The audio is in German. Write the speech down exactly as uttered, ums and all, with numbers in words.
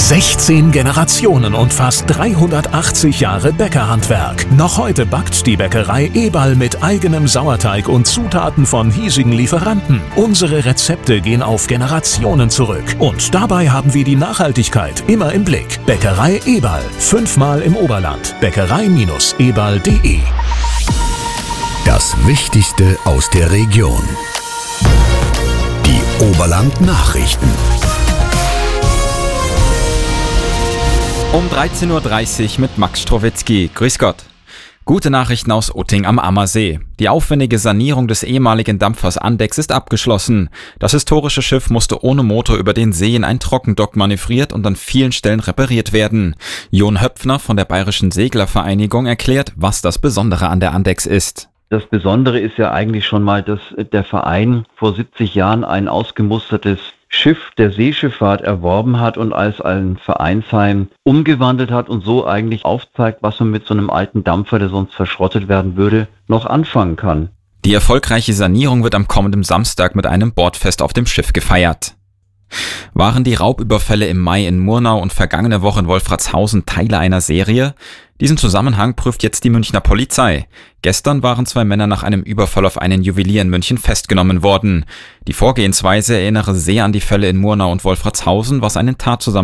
sechzehn Generationen und fast dreihundertachtzig Jahre Bäckerhandwerk. Noch heute backt die Bäckerei Eberl mit eigenem Sauerteig und Zutaten von hiesigen Lieferanten. Unsere Rezepte gehen auf Generationen zurück. Und dabei haben wir die Nachhaltigkeit immer im Blick. Bäckerei Eberl, fünfmal im Oberland. Bäckerei Eberl punkt de. Das Wichtigste aus der Region. Die Oberland-Nachrichten. Um dreizehn Uhr dreißig mit Max Strowitzki. Grüß Gott. Gute Nachrichten aus Utting am Ammersee. Die aufwendige Sanierung des ehemaligen Dampfers Andex ist abgeschlossen. Das historische Schiff musste ohne Motor über den See in ein Trockendock manövriert und an vielen Stellen repariert werden. Jon Höpfner von der Bayerischen Seglervereinigung erklärt, was das Besondere an der Andex ist. Das Besondere ist ja eigentlich schon mal, dass der Verein vor siebzig Jahren ein ausgemustertes Schiff der Seeschifffahrt erworben hat und als ein Vereinsheim umgewandelt hat und so eigentlich aufzeigt, was man mit so einem alten Dampfer, der sonst verschrottet werden würde, noch anfangen kann. Die erfolgreiche Sanierung wird am kommenden Samstag mit einem Bordfest auf dem Schiff gefeiert. Waren die Raubüberfälle im Mai in Murnau und vergangene Woche in Wolfratshausen Teile einer Serie? Diesen Zusammenhang prüft jetzt die Münchner Polizei. Gestern waren zwei Männer nach einem Überfall auf einen Juwelier in München festgenommen worden. Die Vorgehensweise erinnere sehr an die Fälle in Murnau und Wolfratshausen, was einen Tatzusammenhang